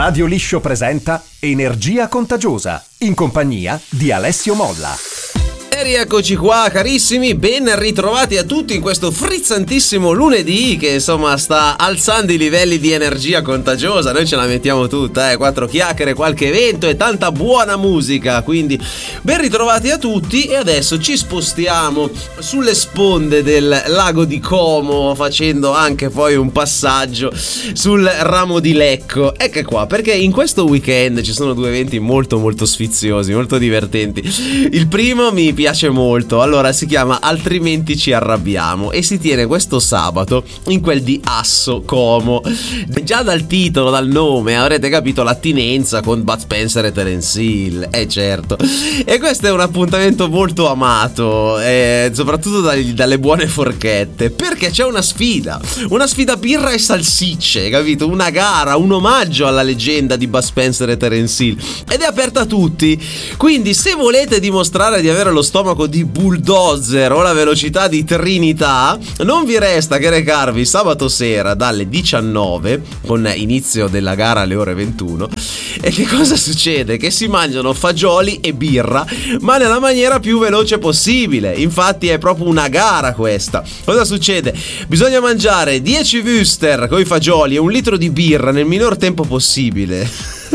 Radio Liscio presenta Energia Contagiosa, in compagnia di Alessio Molla. E rieccoci qua, carissimi, ben ritrovati a tutti in questo frizzantissimo lunedì che insomma sta alzando i livelli di energia contagiosa. Noi ce la mettiamo tutta, 4 chiacchiere, qualche evento e tanta buona musica, quindi ben ritrovati a tutti. E adesso ci spostiamo sulle sponde del lago di Como, facendo anche poi un passaggio sul ramo di Lecco. Ecco qua, perché in questo weekend ci sono 2 eventi molto molto sfiziosi, molto divertenti. Il primo mi piace molto, allora si chiama Altrimenti ci arrabbiamo e si tiene questo sabato in quel di Asso, Como. Già dal titolo, dal nome avrete capito l'attinenza con Bud Spencer e Terence Hill, certo. E questo è un appuntamento molto amato, soprattutto dalle buone forchette, perché c'è una sfida birra e salsicce, capito? Una gara, un omaggio alla leggenda di Bud Spencer e Terence Hill, ed è aperta a tutti. Quindi se volete dimostrare di avere lo stomaco di bulldozer o la velocità di Trinità, non vi resta che recarvi sabato sera dalle 19 con inizio della gara alle ore 21. E che cosa succede? Che si mangiano fagioli e birra, ma nella maniera più veloce possibile. Infatti è proprio una gara questa. Cosa succede? Bisogna mangiare 10 wuster con i fagioli e 1 litro di birra nel minor tempo possibile.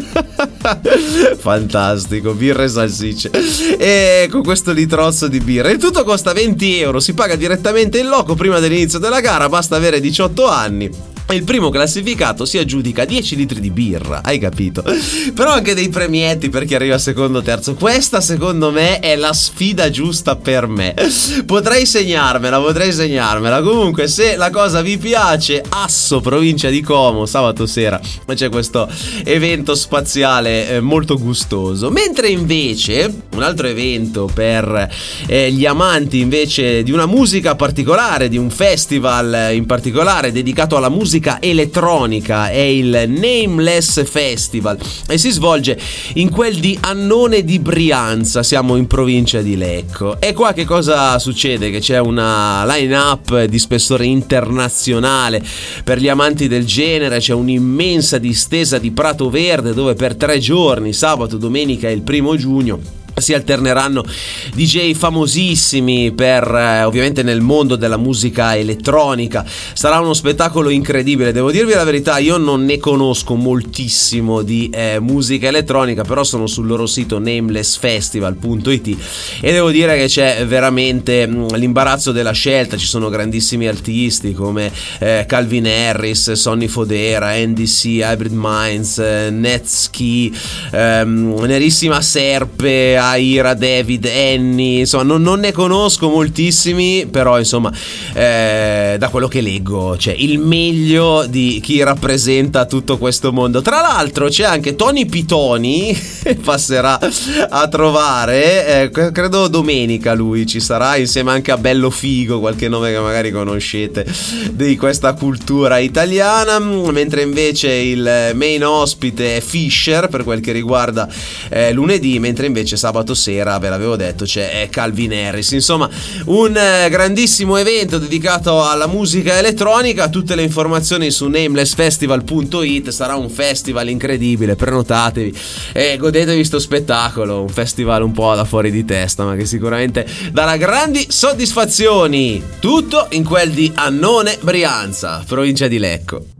Fantastico, birra e salsicce, e con questo litrozzo di birra. Il tutto costa 20 euro, si paga direttamente in loco prima dell'inizio della gara, basta avere 18 anni. E il primo classificato si aggiudica 10 litri di birra, hai capito? Però anche dei premietti per chi arriva secondo o terzo. Questa secondo me è la sfida giusta per me. Potrei segnarmela. Comunque, se la cosa vi piace, Asso, provincia di Como, sabato sera c'è questo evento spaziale molto gustoso. Mentre invece un altro evento per gli amanti invece di una musica particolare, di un festival in particolare dedicato alla musica elettronica, è il Nameless Festival e si svolge in quel di Annone di Brianza, siamo in provincia di Lecco. E qua che cosa succede? Che c'è una line-up di spessore internazionale per gli amanti del genere, c'è un'immensa distesa di prato verde dove per 3 giorni, sabato, domenica e il 1° giugno, si alterneranno DJ famosissimi per ovviamente nel mondo della musica elettronica. Sarà uno spettacolo incredibile, devo dirvi la verità, io non ne conosco moltissimo di musica elettronica, però sono sul loro sito namelessfestival.it e devo dire che c'è veramente l'imbarazzo della scelta. Ci sono grandissimi artisti come Calvin Harris, Sonny Fodera, NDC, Hybrid Minds, Netski, Nerissima Serpe, Aira, David, Annie, insomma non ne conosco moltissimi, però insomma da quello che leggo c'è il meglio di chi rappresenta tutto questo mondo. Tra l'altro c'è anche Tony Pitoni passerà a trovare, credo domenica lui ci sarà, insieme anche a Bello Figo, qualche nome che magari conoscete di questa cultura italiana. Mentre invece il main ospite è Fisher per quel che riguarda lunedì, mentre invece sabato sera, ve l'avevo detto, c'è Calvin Harris. Insomma, un grandissimo evento dedicato alla musica elettronica. Tutte le informazioni su namelessfestival.it. Sarà un festival incredibile, prenotatevi e godetevi sto spettacolo, un festival un po' da fuori di testa, ma che sicuramente darà grandi soddisfazioni. Tutto in quel di Annone Brianza, provincia di Lecco.